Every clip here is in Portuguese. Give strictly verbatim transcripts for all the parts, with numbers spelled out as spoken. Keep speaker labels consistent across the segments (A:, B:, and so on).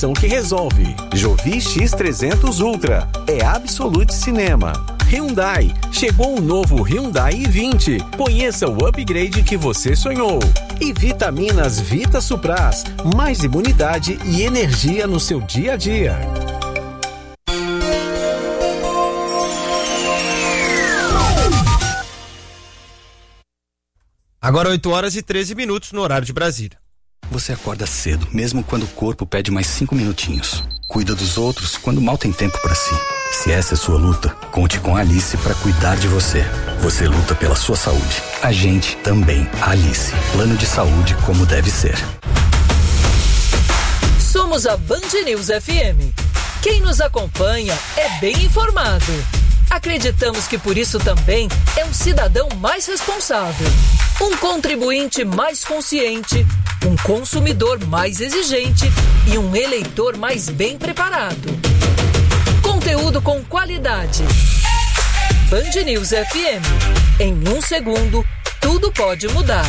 A: que resolve. Jovi X trezentos Ultra é Absolute Cinema. Hyundai, chegou o novo Hyundai i vinte. Conheça o upgrade que você sonhou. E Vitaminas Vita Supras, mais imunidade e energia no seu dia a dia.
B: Agora oito horas e treze minutos no horário de Brasília.
C: Você acorda cedo, mesmo quando o corpo pede mais cinco minutinhos. Cuida dos outros quando mal tem tempo pra si. Se essa é sua luta, conte com a Alice pra cuidar de você. Você luta pela sua saúde. A gente também. Alice. Plano de saúde como deve ser.
D: Somos a Band News F M. Quem nos acompanha é bem informado. Acreditamos que por isso também é um cidadão mais responsável, um contribuinte mais consciente, um consumidor mais exigente e um eleitor mais bem preparado. Conteúdo com qualidade. Band News F M. Em um segundo, tudo pode mudar.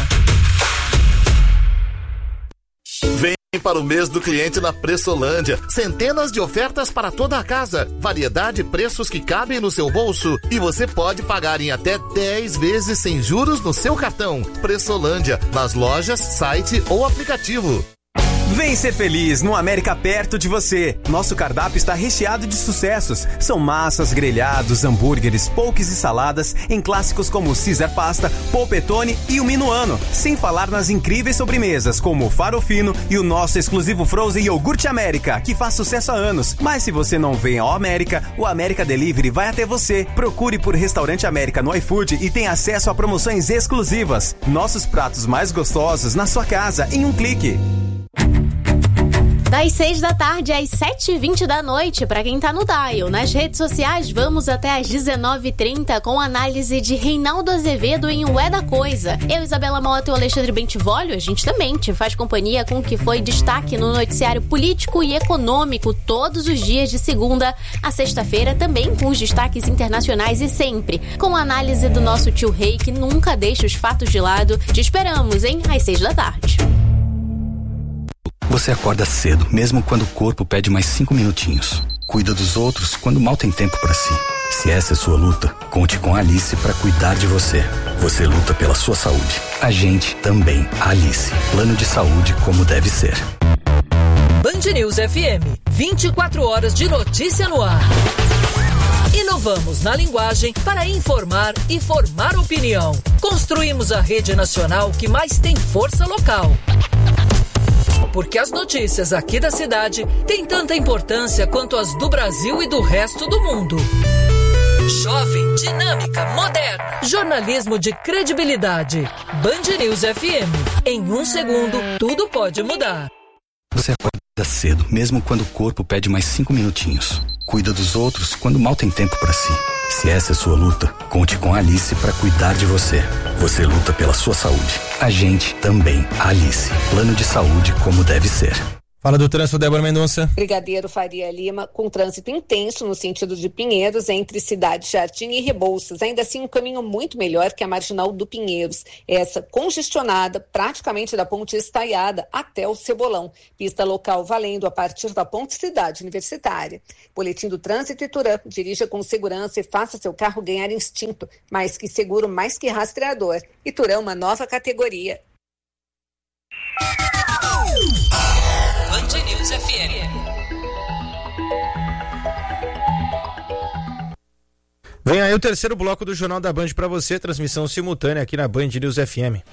E: Vem para o mês do cliente na Pressolândia. Centenas de ofertas para toda a casa. Variedade e preços que cabem no seu bolso. E você pode pagar em até dez vezes sem juros no seu cartão. Pressolândia, nas lojas, site ou aplicativo.
A: Vem ser feliz no América perto de você. Nosso cardápio está recheado de sucessos. São massas, grelhados, hambúrgueres, poques e saladas em clássicos como Caesar Pasta, Polpettone e o Minuano. Sem falar nas incríveis sobremesas como o Farofino e o nosso exclusivo Frozen Iogurte América, que faz sucesso há anos. Mas se você não vem ao América, o América Delivery vai até você. Procure por Restaurante América no iFood e tenha acesso a promoções exclusivas. Nossos pratos mais gostosos na sua casa em um clique.
F: Das seis da tarde às sete e vinte da noite, para quem tá no dial. Nas redes sociais, vamos até às dezenove e trinta com análise de Reinaldo Azevedo em O É da Coisa. Eu, Isabela Mota e o Alexandre Bentivolio, a gente também te faz companhia com o que foi destaque no noticiário político e econômico todos os dias de segunda a sexta-feira, também com os destaques internacionais e sempre com a análise do nosso tio Rei, que nunca deixa os fatos de lado. Te esperamos, hein? Às seis da tarde.
C: Você acorda cedo, mesmo quando o corpo pede mais cinco minutinhos. Cuida dos outros quando mal tem tempo pra si. Se essa é sua luta, conte com a Alice pra cuidar de você. Você luta pela sua saúde. A gente também. Alice. Plano de saúde como deve ser.
D: Band News F M. vinte e quatro horas de notícia no ar. Inovamos na linguagem para informar e formar opinião. Construímos a rede nacional que mais tem força local. Porque as notícias aqui da cidade têm tanta importância quanto as do Brasil e do resto do mundo. Jovem, dinâmica, moderna. Jornalismo de credibilidade. Band News F M. Em um segundo, tudo pode mudar.
C: Você acorda cedo, mesmo quando o corpo pede mais cinco minutinhos. Cuida dos outros quando mal tem tempo pra si. Se essa é sua luta, conte com a Alice pra cuidar de você. Você luta pela sua saúde. A gente também. Alice. Plano de saúde como deve ser.
B: Fala do trânsito, Débora Mendonça.
G: Brigadeiro Faria Lima, com trânsito intenso no sentido de Pinheiros, entre Cidade Jardim e Rebouças. Ainda assim, um caminho muito melhor que a Marginal do Pinheiros. Essa congestionada, praticamente da Ponte Estaiada até o Cebolão. Pista local valendo a partir da Ponte Cidade Universitária. Boletim do Trânsito Ituran. Dirija com segurança e faça seu carro ganhar instinto. Mais que seguro, mais que rastreador. Ituran, uma nova categoria.
D: Band News F M.
B: Vem aí o terceiro bloco do Jornal da Band para você, transmissão simultânea aqui na Band News F M.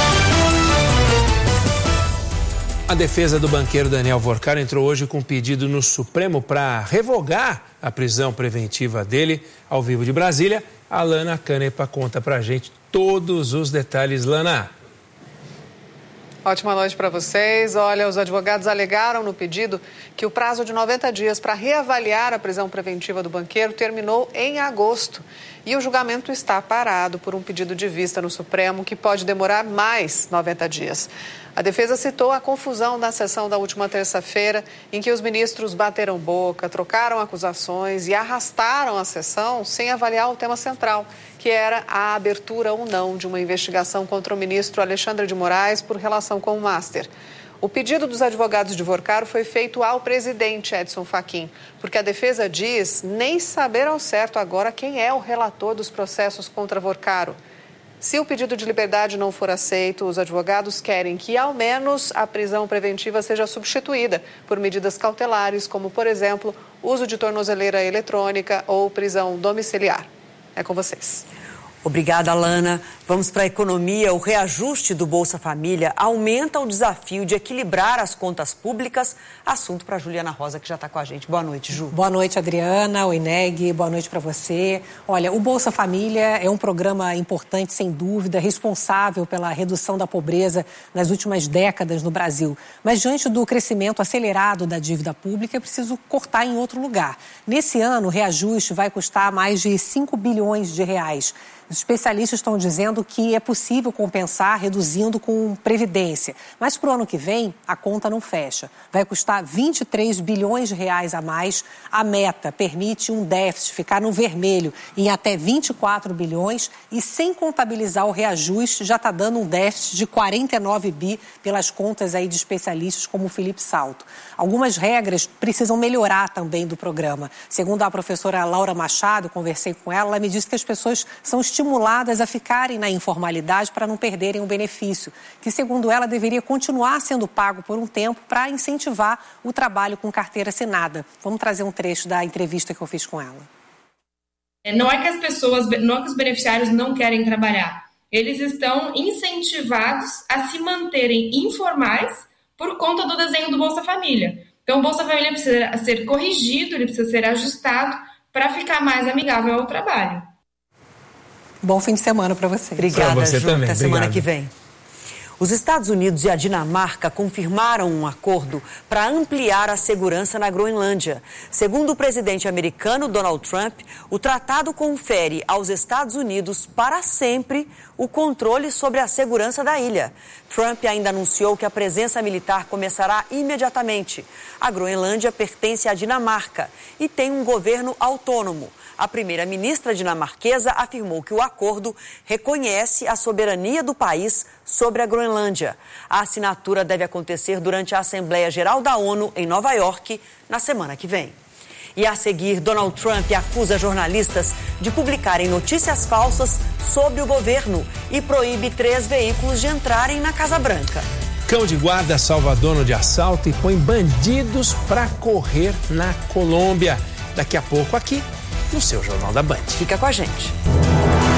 H: A defesa do banqueiro Daniel Vorcar entrou hoje com um pedido no Supremo para revogar a prisão preventiva dele. Ao vivo de Brasília, a Lana Canepa conta pra gente todos os detalhes. Lana.
I: Ótima noite para vocês. Olha, os advogados alegaram no pedido que o prazo de noventa dias para reavaliar a prisão preventiva do banqueiro terminou em agosto. E o julgamento está parado por um pedido de vista no Supremo que pode demorar mais noventa dias. A defesa citou a confusão da sessão da última terça-feira, em que os ministros bateram boca, trocaram acusações e arrastaram a sessão sem avaliar o tema central, que era a abertura ou não de uma investigação contra o ministro Alexandre de Moraes por relação com o Master. O pedido dos advogados de Vorcaro foi feito ao presidente Edson Fachin, porque a defesa diz nem saber ao certo agora quem é o relator dos processos contra Vorcaro. Se o pedido de liberdade não for aceito, os advogados querem que, ao menos, a prisão preventiva seja substituída por medidas cautelares, como, por exemplo, uso de tornozeleira eletrônica ou prisão domiciliar. É com vocês.
J: Obrigada, Alana. Vamos para a economia. O reajuste do Bolsa Família aumenta o desafio de equilibrar as contas públicas. Assunto para a Juliana Rosa, que já está com a gente. Boa noite, Ju.
K: Boa noite, Adriana. Oi, Neg. Boa noite para você. Olha, o Bolsa Família é um programa importante, sem dúvida, responsável pela redução da pobreza nas últimas décadas no Brasil. Mas, diante do crescimento acelerado da dívida pública, é preciso cortar em outro lugar. Nesse ano, o reajuste vai custar mais de cinco bilhões de reais. Os especialistas estão dizendo que é possível compensar reduzindo com previdência. Mas para o ano que vem, a conta não fecha. Vai custar vinte e três bilhões de reais a mais. A meta permite um déficit ficar no vermelho em até vinte e quatro bilhões e, sem contabilizar o reajuste, já está dando um déficit de quarenta e nove bi pelas contas aí de especialistas como o Felipe Salto. Algumas regras precisam melhorar também do programa. Segundo a professora Laura Machado, conversei com ela, ela me disse que as pessoas são estimuladas a ficarem na informalidade para não perderem o benefício, que, segundo ela, deveria continuar sendo pago por um tempo para incentivar o trabalho com carteira assinada. Vamos trazer um trecho da entrevista que eu fiz com ela.
L: Não é que as pessoas, não é que os beneficiários não querem trabalhar. Eles estão incentivados a se manterem informais por conta do desenho do Bolsa Família. Então, o Bolsa Família precisa ser corrigido, ele precisa ser ajustado para ficar mais amigável ao trabalho.
K: Bom fim de semana para você.
J: Obrigada,
H: pra você
J: Ju.
H: também.
J: Até semana
H: Obrigado.
J: que vem. Os Estados Unidos e a Dinamarca confirmaram um acordo para ampliar a segurança na Groenlândia. Segundo o presidente americano Donald Trump, o tratado confere aos Estados Unidos para sempre o controle sobre a segurança da ilha. Trump ainda anunciou que a presença militar começará imediatamente. A Groenlândia pertence à Dinamarca e tem um governo autônomo. A primeira-ministra dinamarquesa afirmou que o acordo reconhece a soberania do país sobre a Groenlândia. A assinatura deve acontecer durante a Assembleia Geral da ONU em Nova York na semana que vem. E a seguir, Donald Trump acusa jornalistas de publicarem notícias falsas sobre o governo e proíbe três veículos de entrarem na Casa Branca.
H: Cão de guarda salva dono de assalto e põe bandidos para correr na Colômbia. Daqui a pouco aqui no seu Jornal da Band.
J: Fica com a gente.